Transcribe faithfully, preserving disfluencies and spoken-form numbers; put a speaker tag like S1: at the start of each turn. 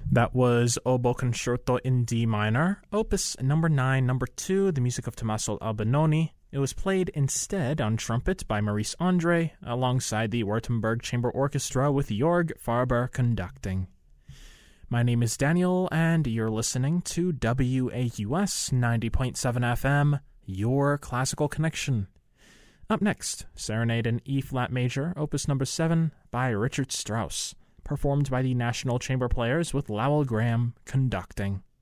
S1: That was Oboe Concerto in D minor, opus number nine, number two, the music of Tommaso Albinoni. It was played instead on trumpet by Maurice Andre, alongside the Württemberg Chamber Orchestra with Jörg Farber conducting. My name is Daniel, and you're listening to W A U S ninety point seven F M, your classical connection. Up next, Serenade in E-flat major, opus number seven, by Richard Strauss, performed by the National Chamber Players with Lowell Graham conducting.